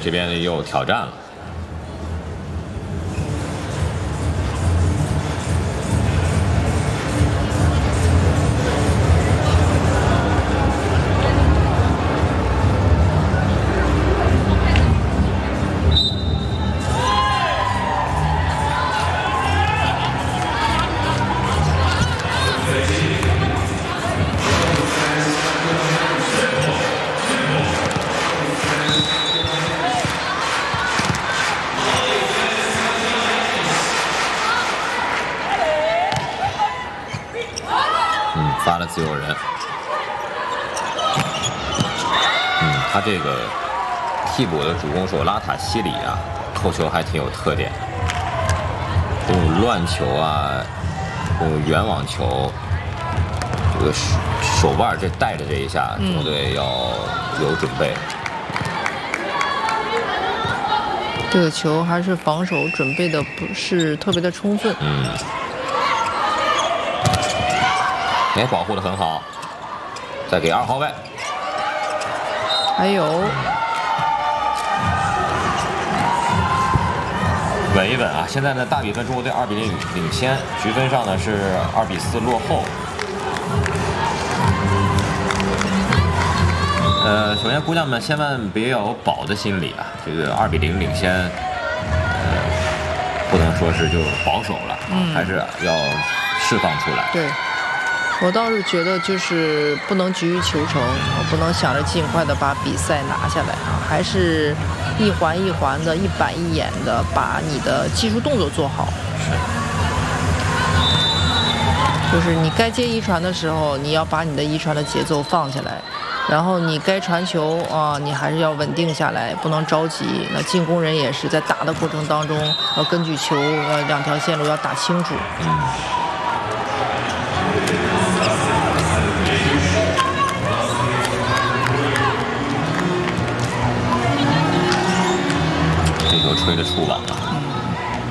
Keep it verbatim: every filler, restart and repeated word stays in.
这边又挑战了。 发了自由人，嗯，他这个替补的主攻手拉塔西里啊，扣球还挺有特点，这种乱球啊，这种远网球，这个手手腕这带着这一下，中国队要有准备。 这个球还是防守准备的不是特别的充分。 嗯。 哎，保护的很好，再给二号位， 还有稳一稳啊！现在呢，大比分中国队二比零领先，局分上呢是二比四落后。呃，首先姑娘们千万别有保的心理啊！这个二比零领先，呃，不能说是就保守了，嗯、还是要释放出来。 对。 我倒是觉得，就是不能急于求成，不能想着尽快的把比赛拿下来啊，还是一环一环的、一板一眼的把你的技术动作做好。就是你该接一传的时候，你要把你的一传的节奏放下来，然后你该传球啊，你还是要稳定下来，不能着急。那进攻人也是在打的过程当中，要根据球呃两条线路要打清楚。嗯。 这球吹的触网了。